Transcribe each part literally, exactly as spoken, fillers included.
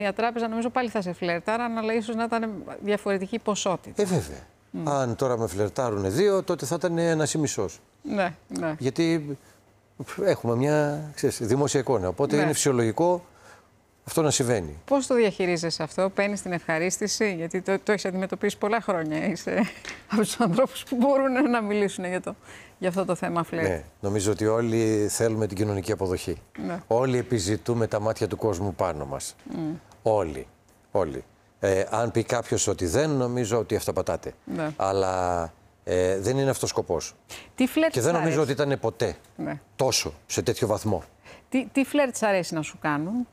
Η τράπεζα νομίζω πάλι θα σε φλερτάραν, αλλά ίσως να ήταν διαφορετική ποσότητα. Ε, βέβαια. Mm. Αν τώρα με φλερτάρουν δύο, τότε θα ήταν ένας ή μισός. Ναι, ναι. Γιατί έχουμε μια ξέρεις, δημόσια εικόνα. Οπότε ναι. είναι φυσιολογικό αυτό να συμβαίνει. Πώς το διαχειρίζεσαι αυτό, παίρνεις την ευχαρίστηση, γιατί το, το έχεις αντιμετωπίσει πολλά χρόνια. Είσαι από τους ανθρώπους που μπορούν να μιλήσουν για, το, για αυτό το θέμα φλερτ. Ναι, νομίζω ότι όλοι θέλουμε την κοινωνική αποδοχή. Ναι. Όλοι επιζητούμε τα μάτια του κόσμου πάνω μας. Mm. Όλοι. Όλοι. Ε, αν πει κάποιος ότι δεν, νομίζω ότι αυταπατάτε. Ναι. Αλλά ε, δεν είναι αυτός ο σκοπός. Τι φλερτ Και δεν νομίζω αρέσει. ότι ήταν ποτέ ναι. τόσο, σε τέτοιο βαθμό. Τι, τι φλερτ σ' αρέσει να σου κάνουν?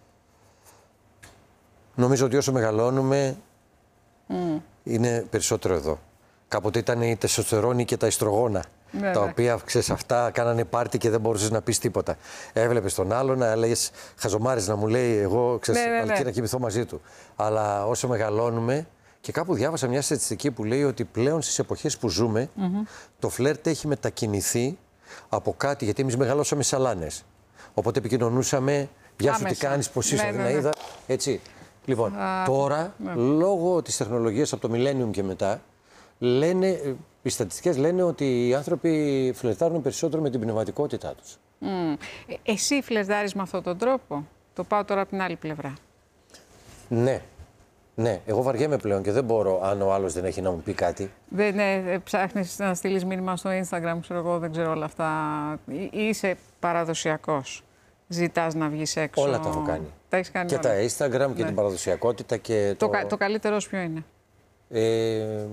Νομίζω ότι όσο μεγαλώνουμε, mm. είναι περισσότερο εδώ. Κάποτε ήταν η τεστοστερόνη και τα ιστρογόνα. Ναι, τα ναι. οποία, ξέρεις, αυτά κάνανε πάρτι και δεν μπορούσες να πεις τίποτα. Έβλεπες τον άλλον, να λέγες χαζομάρες να μου λέει, εγώ ξέρεις, ναι, ναι, ναι. να κοιμηθώ μαζί του. Αλλά όσο μεγαλώνουμε, και κάπου διάβασα μια στατιστική που λέει ότι πλέον στις εποχές που ζούμε, mm-hmm. το φλερτ έχει μετακινηθεί από κάτι, γιατί εμείς μεγαλώσαμε σαλάνες. Οπότε επικοινωνούσαμε, γεια σου, τι κάνεις, πώς είσαι, ναι, ναι, ναι. έτσι. Λοιπόν, Α, τώρα, ναι. λόγω της τεχνολογίας από το Millennium και μετά, λένε, οι στατιστικές λένε ότι οι άνθρωποι φλερτάρουν περισσότερο με την πνευματικότητά τους. Mm. Εσύ φλερτάρεις με αυτόν τον τρόπο? Το πάω τώρα από την άλλη πλευρά. Ναι. Ναι. Εγώ βαριέμαι πλέον και δεν μπορώ, αν ο άλλος δεν έχει να μου πει κάτι. Δεν ναι, ψάχνεις να στείλεις μήνυμα στο Instagram, ξέρω εγώ, δεν ξέρω όλα αυτά. Ή είσαι παραδοσιακός? Ζητάς να βγεις έξω? Όλα τα έχω κάνει. Τα έχεις κάνει και όλα. τα Instagram και ναι. την παραδοσιακότητα και το... το... Το καλύτερο ποιο είναι? Ε...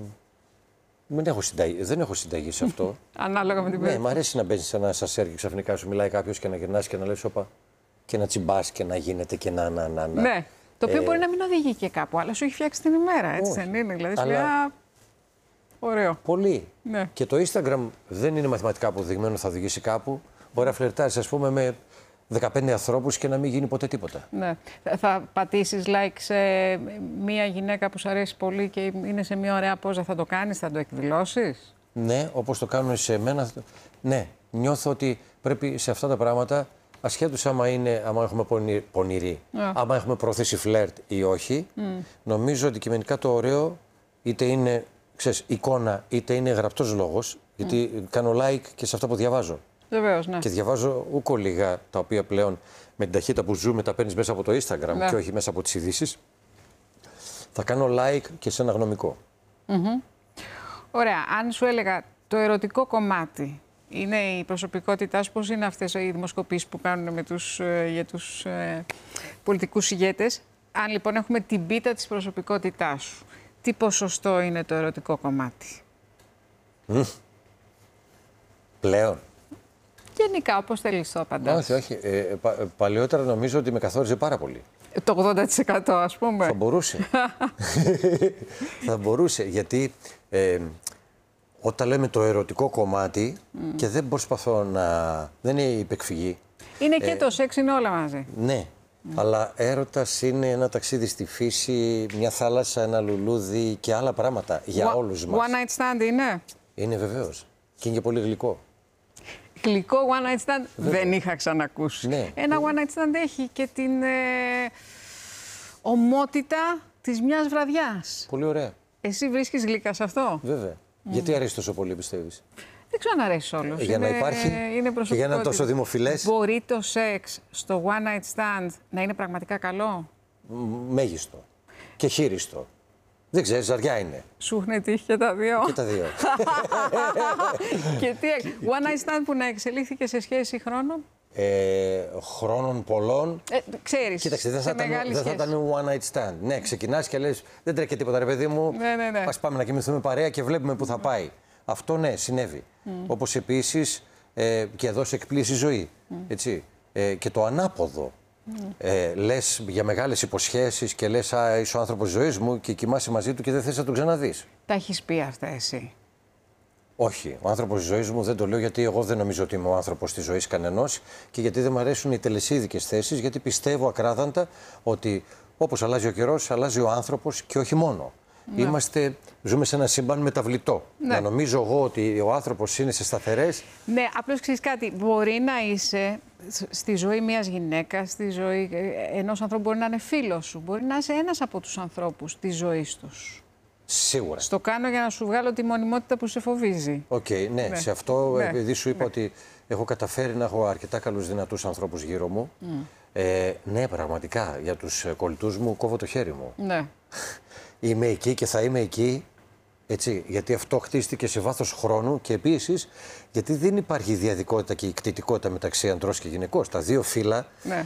Δεν έχω συνταγή, δεν έχω συνταγή σε αυτό. Ανάλογα με την περίπτωση. Ναι, μου αρέσει να μπαίνει σε ένα σασέρ και ξαφνικά σου μιλάει κάποιος και να γυρνάς και να λες όπα και να τσιμπάς και να γίνεται και να. να, να, να. Ναι, το οποίο ε... μπορεί να μην οδηγεί και κάπου, αλλά σου έχει φτιάξει την ημέρα, έτσι δεν είναι? Δηλαδή, σου λέει, α, ωραίο. Πολύ. Ναι. Και το Instagram δεν είναι μαθηματικά αποδεδειγμένο θα οδηγήσει κάπου. Μπορεί να φλερτάρεις, ας πούμε, με δεκαπέντε ανθρώπους και να μην γίνει ποτέ τίποτα. Ναι. Θα πατήσεις like σε μία γυναίκα που σου αρέσει πολύ και είναι σε μία ωραία πόζα, θα το κάνεις, θα το εκδηλώσεις? Ναι, όπως το κάνουν σε μένα. Ναι, νιώθω ότι πρέπει σε αυτά τα πράγματα, ασχέτως άμα, είναι, άμα έχουμε πονη, πονηρή, yeah. άμα έχουμε προθέσει φλερτ ή όχι, mm. νομίζω ότι κειμενικά το ωραίο είτε είναι ξέρεις, εικόνα είτε είναι γραπτός λόγος, γιατί mm. κάνω like και σε αυτά που διαβάζω. Βεβαίως, ναι. Και διαβάζω ούκο λίγα τα οποία πλέον με την ταχύτητα που ζούμε τα παίρνεις μέσα από το Instagram ναι. και όχι μέσα από τις ειδήσεις. Θα κάνω like και σε ένα γνωμικό. Mm-hmm. Ωραία. Αν σου έλεγα το ερωτικό κομμάτι είναι η προσωπικότητά σου, πώς είναι αυτές οι δημοσκοπήσεις που κάνουν με τους, ε, για τους ε, πολιτικούς ηγέτες. Αν λοιπόν έχουμε την πίτα της προσωπικότητάς σου, τι ποσοστό είναι το ερωτικό κομμάτι? Mm. Πλέον. Γενικά, όπως θέλεις το απαντάς. Όχι, όχι. Ε, πα, παλαιότερα νομίζω ότι με καθόριζε πάρα πολύ. Το ογδόντα τοις εκατό ας πούμε. Θα μπορούσε. Θα μπορούσε, γιατί ε, όταν λέμε το ερωτικό κομμάτι mm. και δεν προσπαθώ να... δεν είναι υπεκφυγή. Είναι και ε, το σεξ, είναι όλα μαζί. Ναι, mm. αλλά έρωτας είναι ένα ταξίδι στη φύση, μια θάλασσα, ένα λουλούδι και άλλα πράγματα για One, όλους μας. One night stand είναι? Είναι βεβαίως. Και είναι και πολύ γλυκό. Γλυκό one night stand Βέβαια. δεν είχα ξανακούσει. Ναι. Ένα one night stand έχει και την ε, ομότητα της μιας βραδιάς. Πολύ ωραία. Εσύ βρίσκεις γλυκά σε αυτό? Βέβαια. Mm. Γιατί αρέσει τόσο πολύ, πιστεύεις? Δεν ξέρω αν αρέσει όλος. Για είναι, να υπάρχει είναι και για να είναι τόσο δημοφιλές. Μπορεί το σεξ στο one night stand να είναι πραγματικά καλό? Μέγιστο. Και χείριστο. Δεν ξέρεις, ζαριά είναι. Σου έχουν τύχει και τα δύο. Και τα δύο. Και τι, one night stand που να εξελίχθηκε σε σχέση χρόνων? Ε, χρόνων πολλών. Ε, ξέρεις, κοίταξε, δεν θα, ήταν, δεν θα ήταν one night stand. Ναι, ξεκινάς και λες, δεν τρέχει τίποτα ρε παιδί μου, ναι, ναι, ναι. ας πάμε να κοιμηθούμε παρέα και βλέπουμε που θα πάει. Αυτό ναι, συνέβη. Mm. Όπως επίσης ε, και εδώ σε εκπλήσει η ζωή. Mm. Έτσι. Ε, και το ανάποδο. Mm. Ε, λες για μεγάλες υποσχέσεις και λες α, είσαι ο άνθρωπος της ζωής μου και κοιμάσαι μαζί του και δεν θες να τον ξαναδείς. Τα έχεις πει αυτά εσύ? Όχι. Ο άνθρωπος της ζωής μου δεν το λέω γιατί εγώ δεν νομίζω ότι είμαι ο άνθρωπος της ζωής κανενός και γιατί δεν μου αρέσουν οι τελεσίδικες θέσεις, γιατί πιστεύω ακράδαντα ότι όπως αλλάζει ο καιρός, αλλάζει ο άνθρωπος και όχι μόνο. Ναι. Είμαστε, ζούμε σε ένα σύμπαν μεταβλητό. Ναι. Να νομίζω εγώ ότι ο άνθρωπος είναι σε σταθερές. Ναι, απλώς ξέρεις κάτι, μπορεί να είσαι στη ζωή μιας γυναίκας, στη ζωή ενός ανθρώπου μπορεί να είναι φίλος σου, μπορεί να είσαι ένας από τους ανθρώπους της ζωής τους. Σίγουρα. Στο κάνω για να σου βγάλω τη μονιμότητα που σε φοβίζει. Οκ, okay, ναι. ναι. Σε αυτό, ναι. επειδή σου είπα ναι. ότι έχω καταφέρει να έχω αρκετά καλούς δυνατούς ανθρώπους γύρω μου, mm. ε, ναι, πραγματικά, για τους κολλητούς μου κόβω το χέρι μου. Ναι. Είμαι εκεί και θα είμαι εκεί, έτσι, γιατί αυτό χτίστηκε σε βάθος χρόνου και επίσης γιατί δεν υπάρχει διαδικότητα και εκτιτικότητα μεταξύ ανδρός και γυναικός. Τα δύο φύλλα, ναι.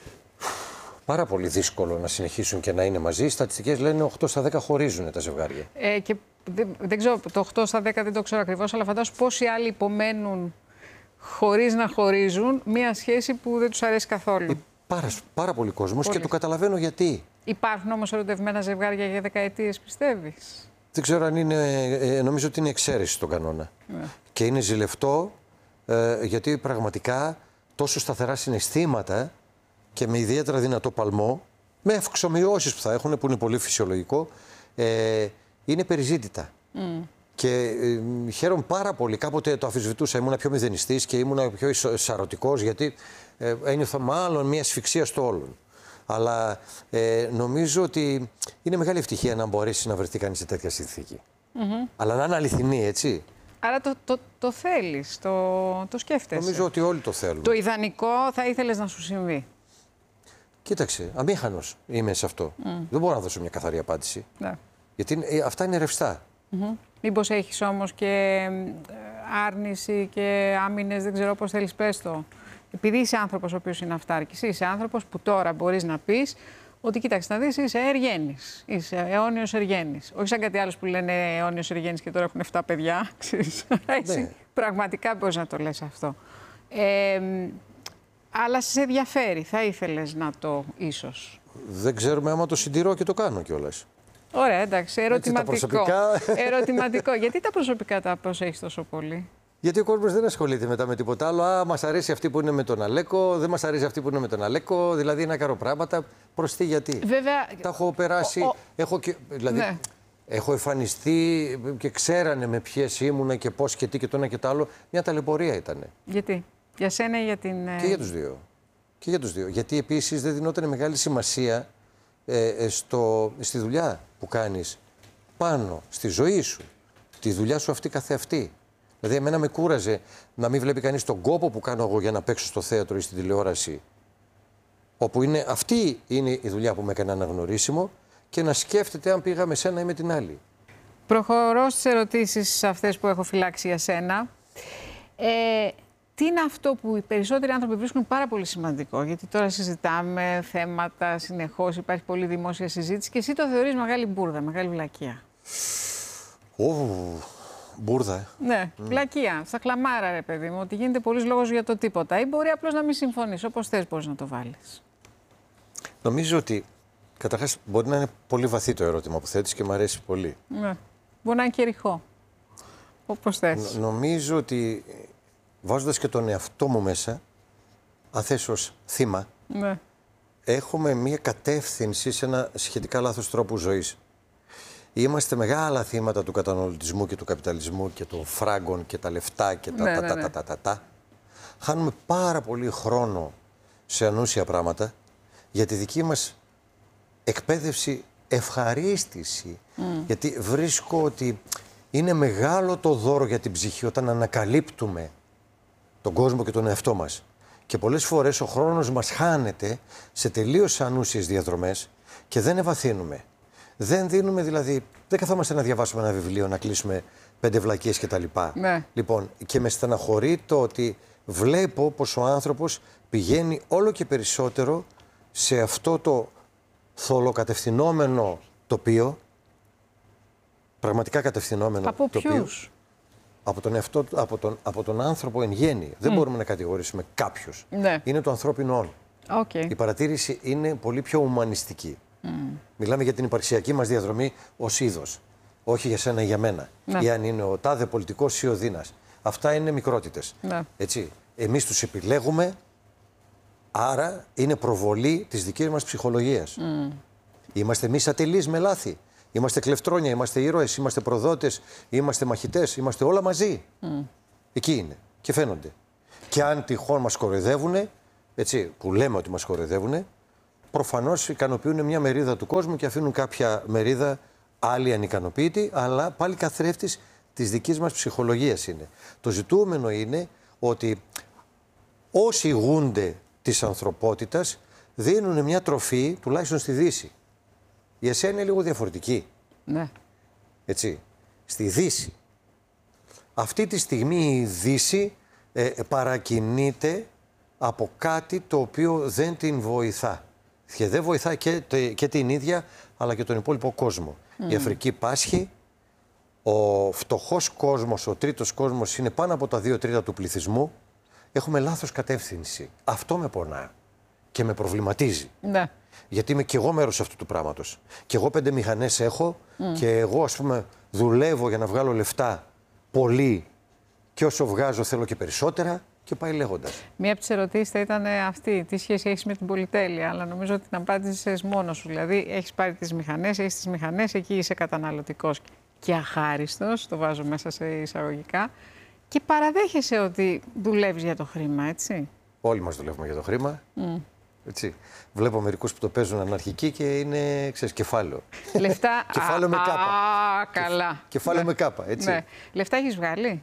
πάρα πολύ δύσκολο να συνεχίσουν και να είναι μαζί. Οι στατιστικές λένε οκτώ στα δέκα χωρίζουν τα ζευγάρια. Ε, και δεν, δεν ξέρω, το οκτώ στα δέκα δεν το ξέρω ακριβώς, αλλά φαντάσου πόσοι άλλοι υπομένουν χωρίς να χωρίζουν μία σχέση που δεν τους αρέσει καθόλου. Ε, πάρα, πάρα πολύ κόσμος και το καταλαβαίνω γιατί. Υπάρχουν όμως ερωτευμένα ζευγάρια για δεκαετίες, πιστεύεις? Δεν ξέρω αν είναι, ε, νομίζω ότι είναι εξαίρεση στον κανόνα. Ναι. Και είναι ζηλευτό, ε, γιατί πραγματικά τόσο σταθερά συναισθήματα και με ιδιαίτερα δυνατό παλμό, με αυξομοιώσεις που θα έχουν, που είναι πολύ φυσιολογικό, ε, είναι περιζήτητα. Mm. Και ε, χαίρομαι πάρα πολύ. Κάποτε το αμφισβητούσα, ήμουν πιο μηδενιστής και ήμουν πιο σαρωτικός, γιατί ε, ένιωθα μάλλον μια ασφυξία στο όλον. Αλλά ε, νομίζω ότι είναι μεγάλη ευτυχία να μπορέσει να βρεθεί κανείς σε τέτοια συνθήκη. Mm-hmm. Αλλά να είναι αληθινή, έτσι. Άρα το, το, το θέλεις, το, το σκέφτεσαι. Νομίζω ότι όλοι το θέλουν. Το ιδανικό θα ήθελες να σου συμβεί? Κοίταξε, αμήχανος είμαι σε αυτό. Mm. Δεν μπορώ να δώσω μια καθαρή απάντηση. Ναι. Γιατί ε, αυτά είναι ρευστά. Mm-hmm. Μήπως έχεις όμως και άρνηση και άμυνες, δεν ξέρω πώς θέλεις πες το. Επειδή είσαι άνθρωπος ο οποίος είναι αυτάρκης, είσαι άνθρωπος που τώρα μπορείς να πεις ότι κοίταξε να δεις, είσαι εργένης, είσαι αιώνιος εργένης. Όχι σαν κάτι άλλο που λένε αιώνιος εργένης και τώρα έχουν εφτά παιδιά. Έτσι, ναι. Πραγματικά μπορείς να το λες αυτό. Ε, αλλά σε ενδιαφέρει, θα ήθελες να το ίσως? Δεν ξέρουμε άμα το συντηρώ και το κάνω κιόλας. Ωραία, εντάξει, ερωτηματικό. Έτσι, τα προσωπικά... ερωτηματικό. Γιατί τα προσωπικά τα προσέχεις τόσο πολύ? Γιατί ο κόσμος δεν ασχολείται μετά με τίποτα άλλο. Α, μας αρέσει αυτή που είναι με τον Αλέκο, δεν μας αρέσει αυτή που είναι με τον Αλέκο. Δηλαδή, ένα κάρο πράγματα. Προς τι, γιατί. Βέβαια. Τα έχω περάσει. Ο, ο... Έχω και, δηλαδή, ναι. έχω εμφανιστεί και ξέρανε με ποιες ήμουνα και πώς και τι και το ένα και το άλλο. Μια ταλαιπωρία ήταν. Γιατί, για σένα ή για την. Και για τους δύο. Και για τους δύο. Γιατί επίσης δεν δινόταν μεγάλη σημασία ε, στο, στη δουλειά που κάνεις πάνω, στη ζωή σου. Τη δουλειά σου αυτή καθεαυτή. Δηλαδή, εμένα με κούραζε να μην βλέπει κανείς τον κόπο που κάνω εγώ για να παίξω στο θέατρο ή στην τηλεόραση. Όπου είναι, αυτή είναι η δουλειά που με έκανε αναγνωρίσιμο και να σκέφτεται αν πήγα με σένα ή με την άλλη. Προχωρώ στις ερωτήσεις αυτές που έχω φυλάξει για σένα. Ε, τι είναι αυτό που οι περισσότεροι άνθρωποι βρίσκουν πάρα πολύ σημαντικό? Γιατί τώρα συζητάμε θέματα συνεχώς, υπάρχει πολύ δημόσια συζήτηση και εσύ το θεωρείς μεγάλη μπουρδα, μεγάλη βλακεία. Oh. Μπούρδα. Ναι, mm. βλακεία. Στα χλαμάρα, ρε παιδί μου, ότι γίνεται πολλής λόγος για το τίποτα. Ή μπορεί απλώς να μην συμφωνείς. Όπως θες μπορείς να το βάλεις. Νομίζω ότι καταρχάς μπορεί να είναι πολύ βαθύ το ερώτημα που θέτεις και μου αρέσει πολύ. Ναι. Μπορεί να είναι και ρηχό. Όπως θες. Νο, νομίζω ότι βάζοντας και τον εαυτό μου μέσα, αν θες ως θύμα, ναι. έχουμε μία κατεύθυνση σε ένα σχετικά λάθος τρόπο ζωής. Είμαστε μεγάλα θύματα του καταναλωτισμού και του καπιταλισμού και των φράγκων και τα λεφτά και τα ναι, τα, ναι, τα, ναι. τα, τα, τα, τα. Χάνουμε πάρα πολύ χρόνο σε ανούσια πράγματα για τη δική μας εκπαίδευση, ευχαρίστηση. Mm. Γιατί βρίσκω ότι είναι μεγάλο το δώρο για την ψυχή όταν ανακαλύπτουμε τον κόσμο και τον εαυτό μας. Και πολλές φορές ο χρόνος μας χάνεται σε τελείως ανούσιες διαδρομές και δεν ευαθύνουμε. Δεν δίνουμε δηλαδή, δεν καθόμαστε να διαβάσουμε ένα βιβλίο, να κλείσουμε πέντε βλακίες κτλ. Ναι. Λοιπόν, και με στεναχωρεί το ότι βλέπω πως ο άνθρωπος πηγαίνει όλο και περισσότερο σε αυτό το θολοκατευθυνόμενο τοπίο, πραγματικά κατευθυνόμενο από τοπίο. Ποιους? Από τον, εαυτό, από, τον, από τον άνθρωπο εν γέννη. Mm. Δεν μπορούμε να κατηγορήσουμε κάποιους. Ναι. Είναι το ανθρώπινο όν. Okay. Η παρατήρηση είναι πολύ πιο ουμανιστική. Mm. Μιλάμε για την υπαρξιακή μας διαδρομή ως είδος. Όχι για σένα ή για μένα. Ναι. Ή αν είναι ο τάδε πολιτικός ή ο Δίνας. Αυτά είναι μικρότητες. Ναι. Έτσι. Εμείς τους επιλέγουμε, άρα είναι προβολή της δικής μας ψυχολογίας. Mm. Είμαστε εμείς ατελείς με λάθη. Είμαστε κλεφτρόνια, είμαστε ήρωες, είμαστε προδότες, είμαστε μαχητές, είμαστε όλα μαζί. Mm. Εκεί είναι και φαίνονται. Και αν τυχόν μας κοροϊδεύουνε, έτσι, που λέμε ότι μας κοροϊδεύουν, προφανώς ικανοποιούν μια μερίδα του κόσμου και αφήνουν κάποια μερίδα άλλη ανικανοποίητη, αλλά πάλι καθρέφτης της δικής μας ψυχολογίας είναι. Το ζητούμενο είναι ότι όσοι ηγούνται της ανθρωπότητας δίνουν μια τροφή, τουλάχιστον στη Δύση. Η Ασία είναι λίγο διαφορετική. Ναι. Έτσι. Στη Δύση. Αυτή τη στιγμή η Δύση ε, παρακινείται από κάτι το οποίο δεν την βοηθά. Και δεν βοηθά και, και την ίδια, αλλά και τον υπόλοιπο κόσμο. Mm. Η Αφρική πάσχει, ο φτωχός κόσμος, ο τρίτος κόσμος είναι πάνω από τα δύο τρίτα του πληθυσμού. Έχουμε λάθος κατεύθυνση. Αυτό με πονά και με προβληματίζει. Ναι. Γιατί είμαι και εγώ μέρος αυτού του πράγματος. Και εγώ πέντε μηχανές έχω mm. και εγώ, ας πούμε, δουλεύω για να βγάλω λεφτά πολύ και όσο βγάζω θέλω και περισσότερα και πάει λέγοντας. Μία από τις ερωτήσεις θα ήταν αυτή. Τι σχέση έχεις με την πολυτέλεια? Αλλά νομίζω ότι την απάντησες μόνος σου. Δηλαδή, έχεις πάρει τις μηχανές, έχεις τις μηχανές, εκεί είσαι καταναλωτικός και αχάριστος, το βάζω μέσα σε εισαγωγικά, και παραδέχεσαι ότι δουλεύεις για το χρήμα, έτσι. Όλοι μας δουλεύουμε για το χρήμα. Mm. Έτσι. Βλέπω μερικούς που το παίζουν αναρχικοί και είναι, ξέρεις, κεφάλαιο. Λεφτά. Κεφάλαιο με κάπα. Α, καλά. Κεφάλαιο ναι. με κάπα, έτσι. Ναι. Λεφτά έχεις βγάλει?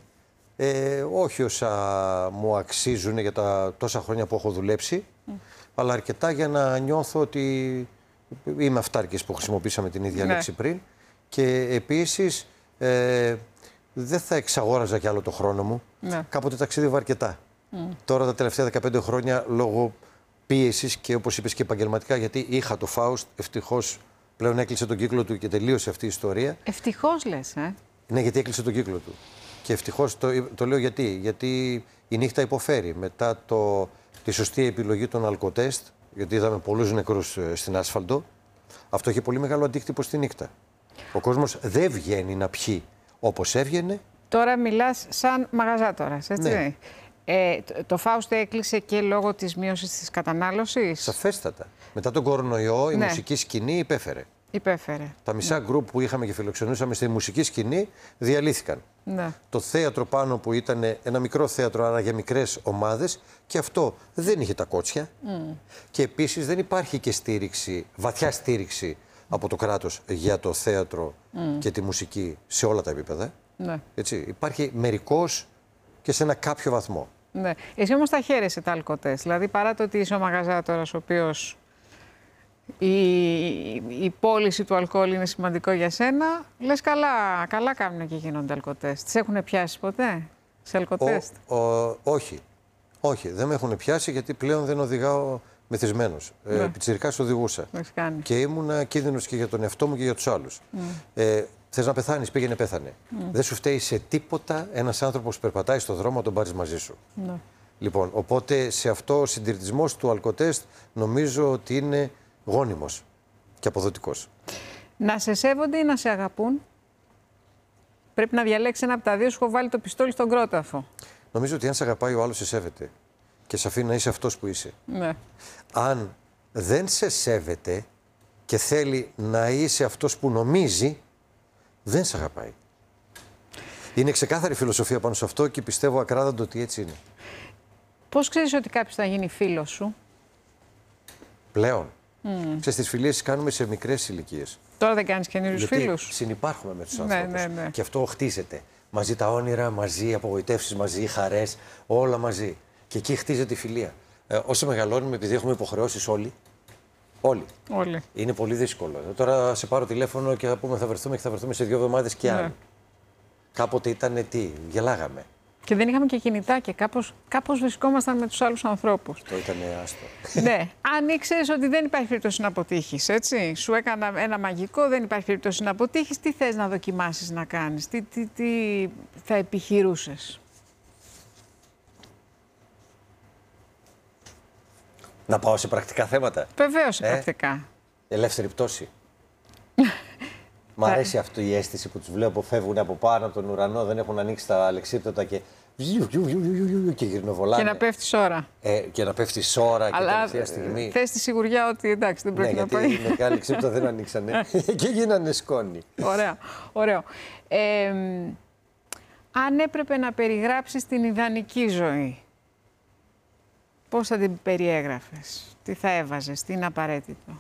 Ε, όχι όσα μου αξίζουν για τα τόσα χρόνια που έχω δουλέψει, mm. αλλά αρκετά για να νιώθω ότι είμαι αυτάρκης, που χρησιμοποίησαμε την ίδια ναι. λέξη πριν. Και επίσης ε, δεν θα εξαγόραζα κι άλλο το χρόνο μου. Ναι. Κάποτε ταξίδευα αρκετά. Mm. Τώρα τα τελευταία δεκαπέντε χρόνια λόγω πίεσης και όπως είπες και επαγγελματικά, γιατί είχα το Φάουστ, ευτυχώς πλέον έκλεισε τον κύκλο του και τελείωσε αυτή η ιστορία. Ευτυχώς λες, ε? Ναι, γιατί έκλεισε τον κύκλο του. Και ευτυχώς το, το λέω γιατί. Γιατί η νύχτα υποφέρει. Μετά το, τη σωστή επιλογή των αλκοτέστ, γιατί είδαμε πολλούς νεκρούς στην άσφαλτο, αυτό έχει πολύ μεγάλο αντίκτυπο στη νύχτα. Ο κόσμος δεν βγαίνει να πιει όπως έβγαινε. Τώρα μιλάς σαν μαγαζάτορας, έτσι. Ναι. Ε, το Φάουστ έκλεισε και λόγω της μείωσης της κατανάλωσης. Σαφέστατα. Μετά τον κορονοϊό η ναι. μουσική σκηνή υπέφερε. Υπέφερε. Τα μισά ναι. γκρουπ που είχαμε και φιλοξενούσαμε στη μουσική σκηνή διαλύθηκαν. Ναι. Το θέατρο πάνω που ήταν ένα μικρό θέατρο, άρα για μικρές ομάδες, και αυτό δεν είχε τα κότσια. Mm. Και επίσης δεν υπάρχει και στήριξη, βαθιά στήριξη από το κράτος για το θέατρο mm. και τη μουσική σε όλα τα επίπεδα. Ναι. Έτσι, υπάρχει μερικώς και σε ένα κάποιο βαθμό. Ναι. Εσύ όμως τα χαίρεσαι τα αλκοτές. Δηλαδή, παρά το ότι είσαι ο μαγαζάτορας ο οποίος η, η πώληση του αλκοόλ είναι σημαντικό για σένα, λες καλά, καλά κάνουν και γίνονται αλκοτές. Τις έχουν πιάσει ποτέ σε αλκοτέστ? Ο, ο, όχι. Όχι, δεν με έχουν πιάσει γιατί πλέον δεν οδηγάω μεθυσμένος. Ναι. Ε, πιτσιρικάς οδηγούσα. Και ήμουνα κίνδυνος και για τον εαυτό μου και για τους άλλους. Mm. Ε, Θες να πεθάνεις, πήγαινε πέθανε. Mm. Δεν σου φταίει σε τίποτα ένας άνθρωπος που περπατάει στον δρόμο να τον πάρεις μαζί σου. Mm. Λοιπόν, οπότε σε αυτό ο συντηρητισμός του αλκοτέστ νομίζω ότι είναι γόνιμος και αποδοτικός. Να σε σέβονται ή να σε αγαπούν? Πρέπει να διαλέξεις ένα από τα δύο, σου έχω βάλει το πιστόλι στον κρόταφο. Νομίζω ότι αν σε αγαπάει ο άλλος σε σέβεται και σε αφήνει να είσαι αυτός που είσαι. Ναι. Αν δεν σε σέβεται και θέλει να είσαι αυτός που νομίζει, δεν σε αγαπάει. Είναι ξεκάθαρη φιλοσοφία πάνω σε αυτό και πιστεύω ακράδαντο ότι έτσι είναι. Πώς ξέρεις ότι κάποιος θα γίνει φίλος σου? Πλέον. Mm. Ξέρεις, τις φιλίες τις κάνουμε σε μικρές ηλικίες. Τώρα δεν κάνεις καινούριους φίλους? Συνυπάρχουμε με τους ναι, ανθρώπους. ναι, ναι. Και αυτό χτίζεται. Μαζί τα όνειρα, μαζί οι απογοητεύσεις, μαζί οι χαρές, όλα μαζί. Και εκεί χτίζεται η φιλία. Ε, όσο μεγαλώνουμε, επειδή έχουμε υποχρεώσεις όλοι, όλοι. Όλοι. Είναι πολύ δύσκολο. Τώρα σε πάρω τηλέφωνο και θα πούμε θα βρεθούμε και θα βρεθούμε σε δύο εβδομάδες και άλλοι. Ναι. Κάποτε ήταν τι, γελάγαμε. Και δεν είχαμε και κινητά και κάπως, κάπως βρισκόμασταν με τους άλλους ανθρώπους. Το ήταν άστο. Ναι. Αν ήξερες ότι δεν υπάρχει περίπτωση να αποτύχεις, έτσι. Σου έκανα ένα μαγικό, δεν υπάρχει περίπτωση να αποτύχεις, τι θες να δοκιμάσεις να κάνεις, τι, τι, τι θα επιχειρούσες? Να πάω σε πρακτικά θέματα. Βεβαίως σε ε, πρακτικά. Ελεύθερη πτώση. Μ' αρέσει αυτή η αίσθηση που τους βλέπω που φεύγουν από πάνω από τον ουρανό, δεν έχουν ανοίξει τα αλεξίπτωτα και, και γυρνοβολάνε. Και να πέφτεις ώρα. Ε, και να πέφτεις ώρα και αλλά τελευταία στιγμή. θες τη σιγουριά ότι εντάξει δεν πρέπει ναι, να πάει. γιατί οι μεγάλοι αλεξίπτωτα δεν ανοίξανε και γίνανε σκόνη. Ωραίο, ωραίο. Ε, αν έπρεπε να περιγράψεις την ιδανική ζωή, πώς θα την περιέγραφες, τι θα έβαζες, τι είναι απαραίτητο?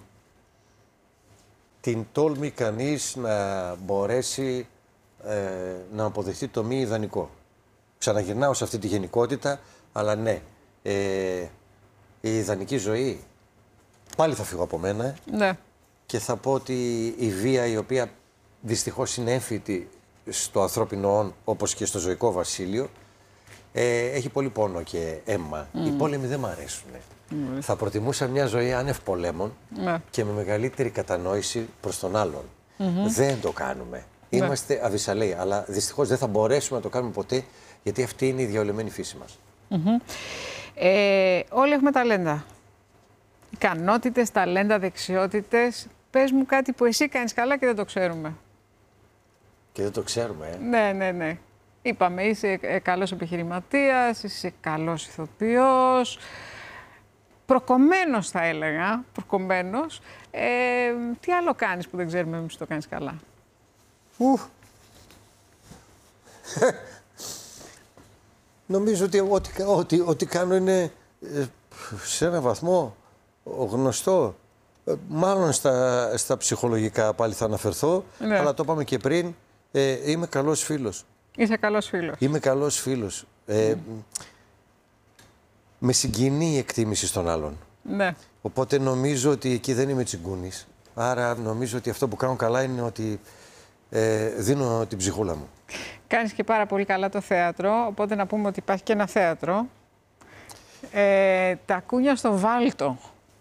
Την τόλμη κανείς να μπορέσει ε, να αποδεχτεί το μη ιδανικό. Ξαναγυρνάω σε αυτή τη γενικότητα, αλλά ναι, ε, η ιδανική ζωή, πάλι θα φύγω από μένα Ναι. και θα πω ότι η βία, η οποία δυστυχώς είναι έμφυτη στο ανθρώπινο όν, όπως και στο ζωικό βασίλειο, ε, έχει πολύ πόνο και αίμα. Mm. Οι πόλεμοι δεν μ' αρέσουν. Mm. Θα προτιμούσα μια ζωή άνευ πολέμων mm. και με μεγαλύτερη κατανόηση προς τον άλλον. Mm-hmm. Δεν το κάνουμε. Mm. Είμαστε αβυσαλαίοι, αλλά δυστυχώς δεν θα μπορέσουμε να το κάνουμε ποτέ, γιατί αυτή είναι η διαολεμένη φύση μας. Mm-hmm. ε, όλοι έχουμε ταλέντα. Ικανότητες, ταλέντα, δεξιότητες. Πες μου κάτι που εσύ κάνεις καλά και δεν το ξέρουμε. Και δεν το ξέρουμε, ε. Ναι, ναι, ναι. Είπαμε, είσαι καλός επιχειρηματίας, είσαι καλός ηθοποιός, προκομμένος θα έλεγα, προκομμένος. Ε, τι άλλο κάνεις που δεν ξέρουμε εμείς το κάνεις καλά? Ου. Νομίζω ότι ό,τι, ό,τι, ό,τι κάνω είναι ε, σε ένα βαθμό γνωστό. Ε, μάλλον στα, στα ψυχολογικά πάλι θα αναφερθώ, ναι. Αλλά το είπαμε και πριν, ε, είμαι καλός φίλος. Είσαι καλός φίλος. Είμαι καλός φίλος. Ε, mm. Με συγκινεί η εκτίμηση στον άλλον. Ναι. Οπότε νομίζω ότι εκεί δεν είμαι τσιγκούνης. Άρα νομίζω ότι αυτό που κάνω καλά είναι ότι ε, δίνω την ψυχούλα μου. Κάνεις και πάρα πολύ καλά το θέατρο, οπότε να πούμε ότι υπάρχει και ένα θέατρο. Ε, τα Κούνια στο Βάλτο.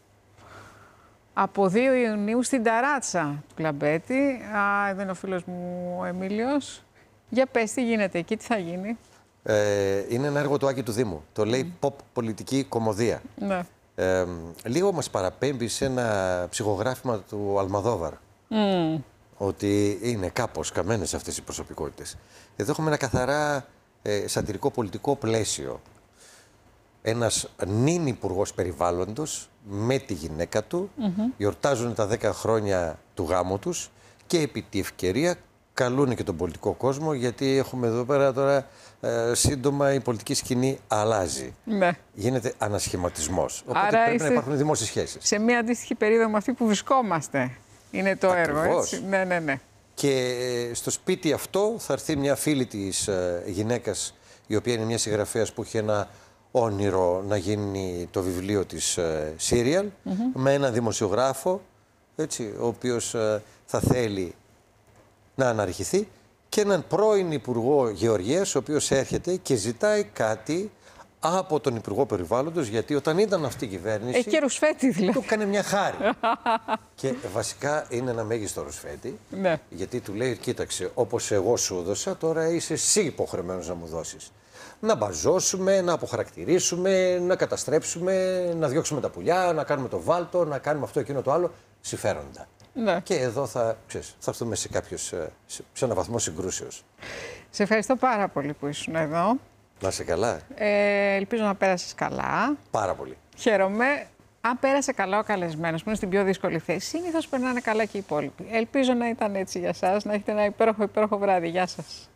Από δύο Ιουνίου στην Ταράτσα του Κλαμπέτη. Α, εδώ είναι ο φίλος μου ο Εμίλιος. Για πες, τι γίνεται εκεί, τι θα γίνει? Ε, είναι ένα έργο του Άκη του Δήμου. Το λέει mm. pop πολιτική κωμωδία. Ναι. Ε, λίγο μας παραπέμπει σε ένα ψυχογράφημα του Αλμαδόβαρ. Mm. Ότι είναι κάπως καμένες αυτές οι προσωπικότητες. Εδώ έχουμε ένα καθαρά ε, σατυρικό πολιτικό πλαίσιο. Ένας νυν υπουργός περιβάλλοντος με τη γυναίκα του mm-hmm. γιορτάζουν τα δέκα χρόνια του γάμου τους και επί τη ευκαιρία καλούν και τον πολιτικό κόσμο, γιατί έχουμε εδώ πέρα τώρα ε, σύντομα η πολιτική σκηνή αλλάζει. Ναι. Γίνεται ανασχηματισμός. Οπότε άρα πρέπει να υπάρχουν δημόσιες σχέσεις. Σε μια αντίστοιχη περίοδο με αυτή που βρισκόμαστε είναι το Ακριβώς. έργο, έτσι. Ναι, ναι, ναι. Και στο σπίτι αυτό θα έρθει μια φίλη της ε, γυναίκας, η οποία είναι μια συγγραφέας που έχει ένα όνειρο να γίνει το βιβλίο της ε, serial, mm-hmm. με έναν δημοσιογράφο, έτσι, ο οποίος ε, θα θέλει να αναρριχηθεί, και έναν πρώην Υπουργό Γεωργίας, ο οποίος έρχεται και ζητάει κάτι από τον Υπουργό Περιβάλλοντος, γιατί όταν ήταν αυτή η κυβέρνηση. Έχει και ρουσφέτη, δηλαδή. Του έκανε μια χάρη. Και βασικά είναι ένα μέγιστο ρουσφέτη. Ναι. Γιατί του λέει: κοίταξε, όπως εγώ σου έδωσα, τώρα είσαι εσύ υποχρεωμένος να μου δώσεις. Να μπαζώσουμε, να αποχαρακτηρίσουμε, να καταστρέψουμε, να διώξουμε τα πουλιά, να κάνουμε το βάλτο, να κάνουμε αυτό, εκείνο, το άλλο. Συμφέροντα. Ναι. Και εδώ θα, ξέρεις, θα έρθουμε σε, κάποιος, σε, σε ένα βαθμό συγκρούσεως. Σε ευχαριστώ πάρα πολύ που ήσουν εδώ. Να είσαι καλά. Ε, ελπίζω να πέρασες καλά. Πάρα πολύ. Χαίρομαι. Αν πέρασε καλά ο καλεσμένος που είναι στην πιο δύσκολη θέση, συνήθως περνάνε καλά και οι υπόλοιποι. Ελπίζω να ήταν έτσι για σας, να έχετε ένα υπέροχο, υπέροχο βράδυ. Γεια σας.